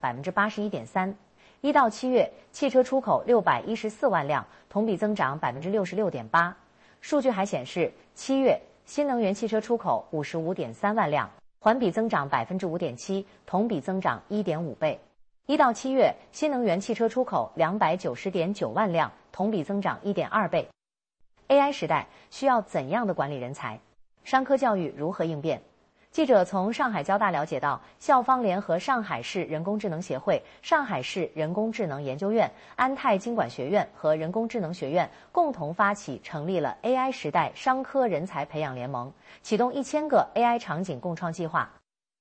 81.3%。1到7月，汽车出口614万辆，同比增长66.8%。数据还显示，7月新能源汽车出口55.3万辆，环比增长5.7%，同比增长1.5倍。1到7月，新能源汽车出口290.9万辆，同比增长1.2倍。AI 时代需要怎样的管理人才？商科教育如何应变？记者从上海交大了解到，校方联合上海市人工智能协会、上海市人工智能研究院、安泰经管学院和人工智能学院共同发起成立了 AI 时代商科人才培养联盟，启动1000个 AI 场景共创计划。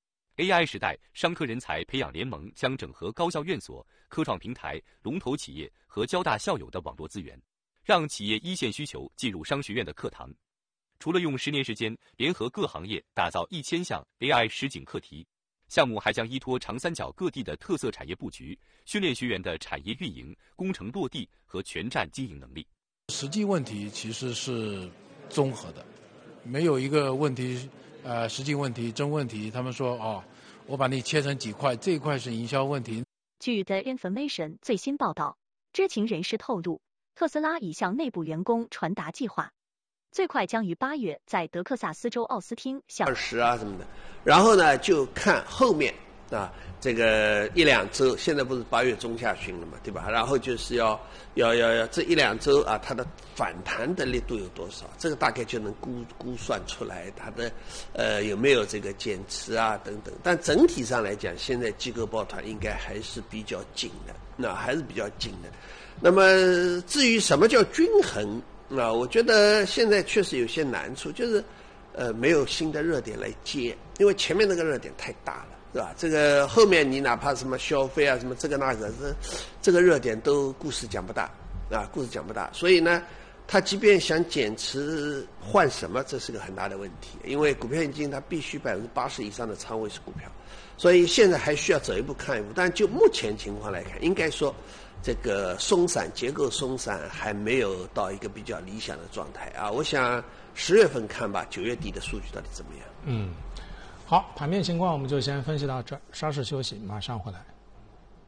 AI 时代商科人才培养联盟将整合高校院所、科创平台、龙头企业和交大校友的网络资源，让企业一线需求进入商学院的课堂。除了用10年时间联合各行业打造1000项 AI 实景课题，项目还将依托长三角各地的特色产业布局，训练学员的产业运营、工程落地和全站经营能力。 实际问题其实是综合的，没有一个问题，实际问题、真问题。他们说我把你切成几块，这一块是营销问题。 据 The Information 最新报道，知情人士透露，特斯拉已向内部员工传达计划。最快将于8月在德克萨斯州奥斯汀向 20什么的，然后呢就看后面这个1-2周，现在不是8月中下旬了嘛，对吧？然后就是要这1-2周它的反弹的力度有多少？这个大概就能估算出来它的有没有这个减持等等。但整体上来讲，现在机构抱团应该还是比较紧的，还是比较紧的。那么至于什么叫均衡？我觉得现在确实有些难处，就是没有新的热点来接，因为前面那个热点太大了，是吧？这个后面你哪怕什么消费什么这个那个，这个热点都故事讲不大故事讲不大。所以呢，他即便想减持换什么，这是个很大的问题，因为股票基金它必须80%以上的仓位是股票，所以现在还需要走一步看一步。但就目前情况来看，应该说这个结构松散还没有到一个比较理想的状态我想10月份看吧，9月底的数据到底怎么样？ 好，盘面情况我们就先分析到这儿，稍事休息，马上回来。